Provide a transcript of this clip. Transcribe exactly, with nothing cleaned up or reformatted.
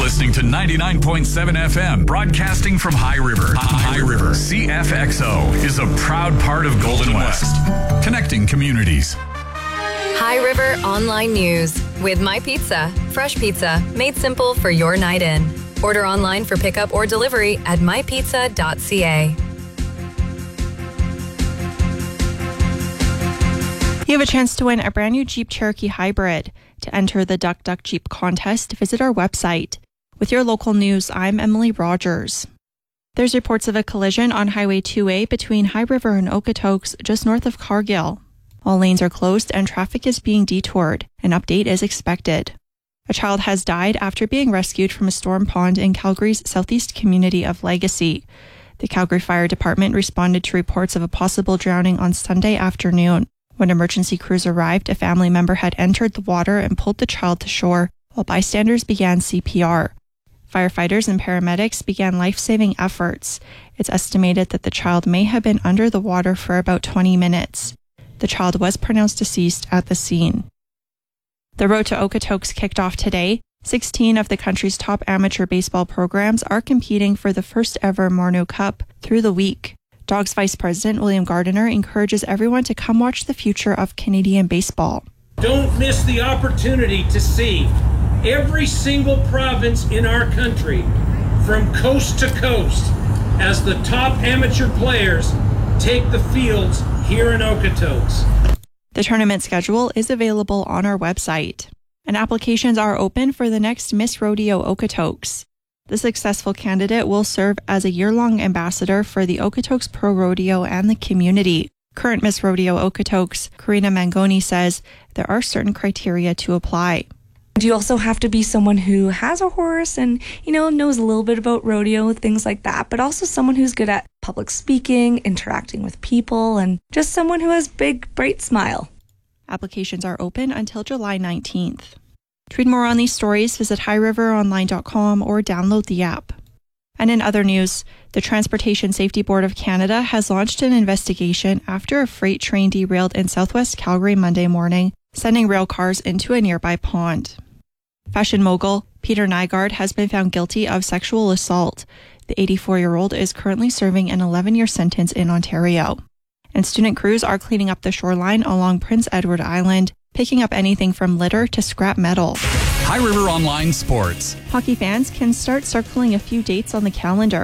listening to ninety-nine point seven F M, broadcasting from High River. High River. C F X O is a proud part of Golden West, connecting communities. High River Online News with My Pizza. Fresh pizza made simple for your night in. Order online for pickup or delivery at my pizza dot c a. You have a chance to win a brand new Jeep Cherokee Hybrid. To enter the Duck Duck Jeep contest, visit our website. With your local news, I'm Emily Rogers. There's reports of a collision on Highway two A between High River and Okotoks, just north of Cargill. All lanes are closed and traffic is being detoured. An update is expected. A child has died after being rescued from a storm pond in Calgary's southeast community of Legacy. The Calgary Fire Department responded to reports of a possible drowning on Sunday afternoon. When emergency crews arrived, a family member had entered the water and pulled the child to shore, while bystanders began C P R. Firefighters and paramedics began life-saving efforts. It's estimated that the child may have been under the water for about twenty minutes. The child was pronounced deceased at the scene. The Road to Okotoks kicked off today. sixteen of the country's top amateur baseball programs are competing for the first ever Morneau Cup through the week. Dogs Vice President William Gardiner encourages everyone to come watch the future of Canadian baseball. Don't miss the opportunity to see every single province in our country from coast to coast as the top amateur players take the fields here in Okotoks. The tournament schedule is available on our website, and applications are open for the next Miss Rodeo Okotoks. The successful candidate will serve as a year-long ambassador for the Okotoks Pro Rodeo and the community. Current Miss Rodeo Okotoks, Karina Mangoni, says there are certain criteria to apply. You also have to be someone who has a horse and, you know, knows a little bit about rodeo, things like that, but also someone who's good at public speaking, interacting with people, and just someone who has a big, bright smile. Applications are open until July nineteenth. To read more on these stories, visit high river online dot com or download the app. And in other news, the Transportation Safety Board of Canada has launched an investigation after a freight train derailed in southwest Calgary Monday morning, sending rail cars into a nearby pond. Fashion mogul Peter Nygard has been found guilty of sexual assault. The eighty-four-year-old is currently serving an eleven-year sentence in Ontario. And student crews are cleaning up the shoreline along Prince Edward Island, picking up anything from litter to scrap metal. High River Online Sports. Hockey fans can start circling a few dates on the calendar.